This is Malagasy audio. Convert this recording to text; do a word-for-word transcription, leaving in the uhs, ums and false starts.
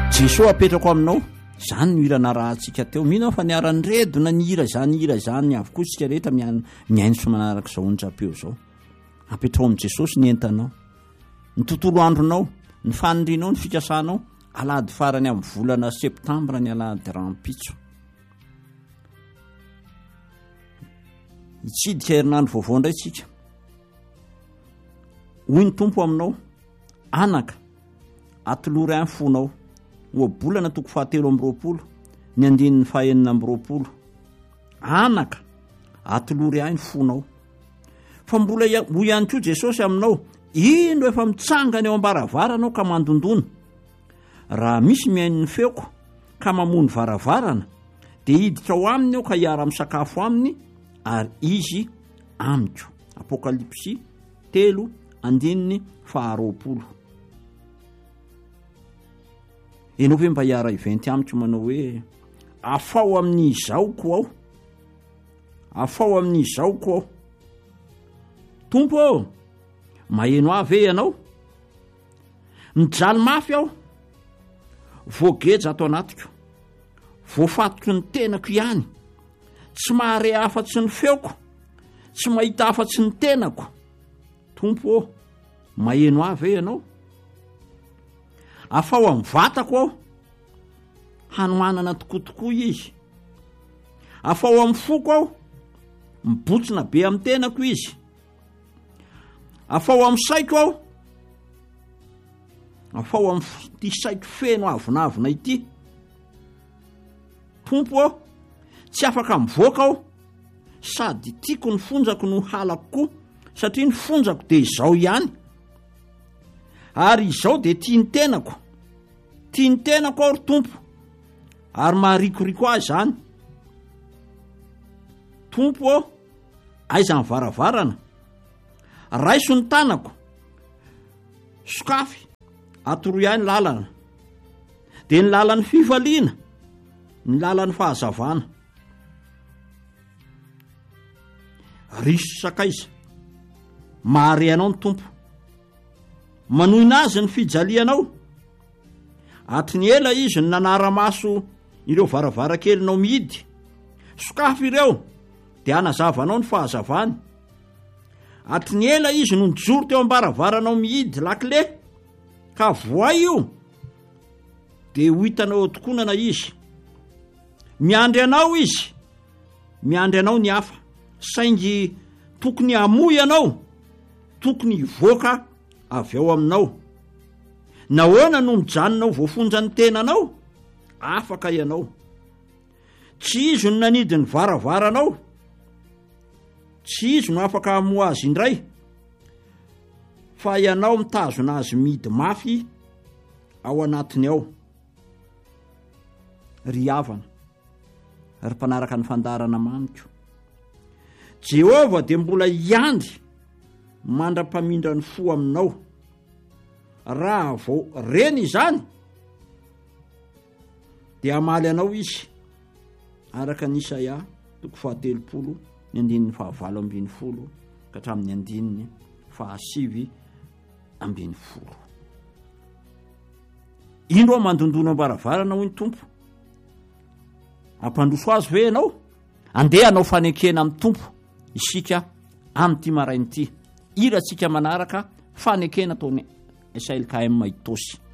Jesosy apetrako aminao, zany no hira narahantsika teo. Mino fa niara-niredona ny hira zany hira zany avokoa sika rehetra miaino sy manaraka izao onjam-peo zao. Apetrao amin'i Jesosy ny entanao, ny tontolo andronao, ny fanindrinao, ny fikasanao, alady farany amin'ny volana septambra ny alady rampitso. Hitsidika herinandro vaovao indray tsika. Hoy ny Tompo aminao, anaka, atolory any fonao, ho bolana toko fahatelo amby roapolo, ny andininy fahaenina amby roapolo. Anaka, atolory any fonao. Fa mbola ho ihany koa Jesosy aminao, ino efa mitsangana eo ambaravarana ka mandondona. Raha misy mihaino ny feoko ka mamony varavarana, dia hiditra ao aminy aho ka hiara misakafo aminy, ary izy amiko. Apokalipsy telo andininy faharoapolo. Enao ve mba hiara hiventy amiko manao hoe afao amin'ny izaoko aho, afao amin'ny izaoko aho. Tompo, maheno avy ianao? Mijaly mafy aho, voageja ato anatiko, voafatoko ny tenako ihany, tsy mahare afa-tsy ny feoko, tsy mahita afa-tsy ny tenako. Tompo, maheno avy ianao? Afao amin'ny vatako aho, hanomanana tokotokoa izy. Afao amin'ny foko aho, mibotsina be amin'ny tenako izy. Afao amin'ny saiko aho, afao amin'ny saiko feno avonavona ity. Tompo aho, tsy afaka mivoaka aho, sady tiako ny fonjako no halako koa, satria ny fonjako dia izao ihany. Ary izao dia tia ny tenako, tia ny tenako aho ry Tompo, ary maharikoriko azy zany. Tompo aho, aiza ny varavarana, raiso ny tanako, sokafy, atoroy ny lalana, dia ny lalan'ny fifaliana, ny lalan'ny fahazavana. Riso sakaiza, mahare anao ny Tompo, manohina azy ny fijalianao. Aty ny ela izy ny nanara-maso ireo varavarakelinao mihidy, sokafy ireo, dia anazavanao ny fahazavany. Aty ny ela izy no nijoro teo ambaravanao mihidy lakile, ka voay io, dia ho hitanao tokonana izy. Miandry anao izy, miandry anao ny hafa, saingy tokony hamoy anao, tokony hivoaka avy ao aminao. Nahoana no mijanonao voafonja ny tenanao? Afaka ianao. Tsy izy no nanidy ny varavaranao, tsy izy no afaka hamoa azy indray, fa ianao mitazona azy mihidy mafy ao anatiny ao. Ry havana, ry mpanaraka ny fandarana mamiko, Jehova dia mbola iandry mandra-pamindra ny fo aminao. Raha vao reny izany, dia amaly anao izy, araka ny Isaia toko fahatelopolo ny andininy fahavalo ambin'ny folo ka hatramin'ny andininy fahasivy ambin'ny folo. Ino aho mandondona ambaravarana hoy ny Tompo? Ampandroso azy ve ianao? Andeha anao fanekena amin'ny Tompo, isika amin'ity marain'ity. Iratsika manaraka fanekena taony S L K M Itosy.